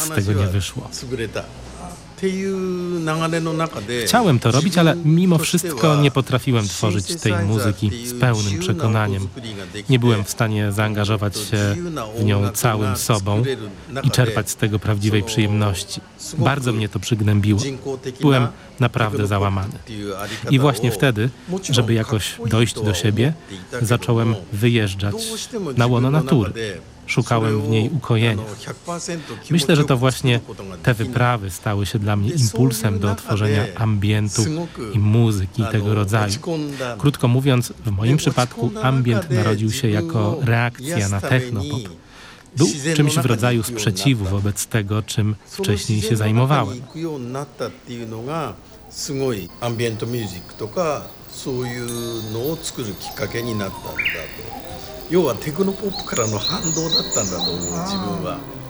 z tego nie wyszło. Chciałem to robić, ale mimo wszystko nie potrafiłem tworzyć tej muzyki z pełnym przekonaniem. Nie byłem w stanie zaangażować się w nią całym sobą i czerpać z tego prawdziwej przyjemności. Bardzo mnie to przygnębiło. Byłem naprawdę załamany. I właśnie wtedy, żeby jakoś dojść do siebie, zacząłem wyjeżdżać na łono natury. Szukałem w niej ukojenia. Myślę, że to właśnie te wyprawy stały się dla mnie impulsem do tworzenia ambientu i muzyki tego rodzaju. Krótko mówiąc, w moim przypadku ambient narodził się jako reakcja na technopop. Był czymś w rodzaju sprzeciwu wobec tego, czym wcześniej się zajmowałem. 要はテクノポップからの反動だったんだと思う自分は。